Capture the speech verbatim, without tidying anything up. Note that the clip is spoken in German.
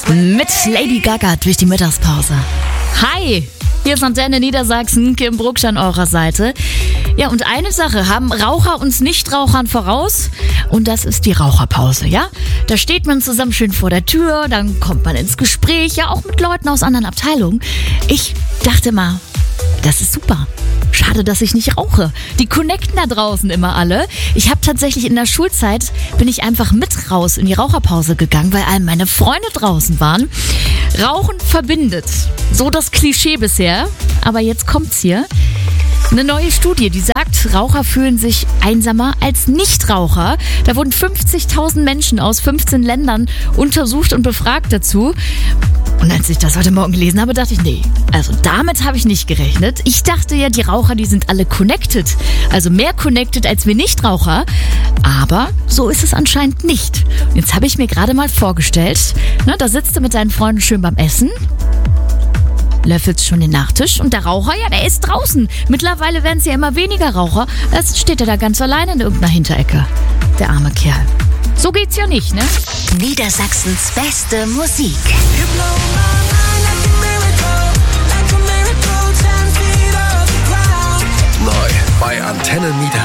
Mit Lady Gaga durch die Mittagspause. Hi, hier ist Antenne Niedersachsen, Kim Brucksch an eurer Seite. Ja, und eine Sache haben Raucher uns Nichtrauchern voraus und das ist die Raucherpause, ja? Da steht man zusammen schön vor der Tür, dann kommt man ins Gespräch, ja auch mit Leuten aus anderen Abteilungen. Ich dachte mal, das ist super. Schade, dass ich nicht rauche. Die connecten da draußen immer alle. Ich habe tatsächlich in der Schulzeit, bin ich einfach mit raus in die Raucherpause gegangen, weil all meine Freunde draußen waren. Rauchen verbindet. So das Klischee bisher. Aber jetzt kommt's hier. Eine neue Studie, die sagt, Raucher fühlen sich einsamer als Nichtraucher. Da wurden fünfzigtausend Menschen aus fünfzehn Ländern untersucht und befragt dazu. Und als ich das heute Morgen gelesen habe, dachte ich, nee, also damit habe ich nicht gerechnet. Ich dachte ja, die Raucher, die sind alle connected. Also mehr connected als wir Nichtraucher. Aber so ist es anscheinend nicht. Und jetzt habe ich mir gerade mal vorgestellt, ne, da sitzt du mit deinen Freunden schön beim Essen, löffelst schon den Nachtisch und der Raucher, ja, der ist draußen. Mittlerweile werden es ja immer weniger Raucher. Jetzt steht er da ganz allein in irgendeiner Hinterecke. Der arme Kerl. So geht's ja nicht, ne? Niedersachsens beste Musik. Neu bei Antenne Niedersachsen.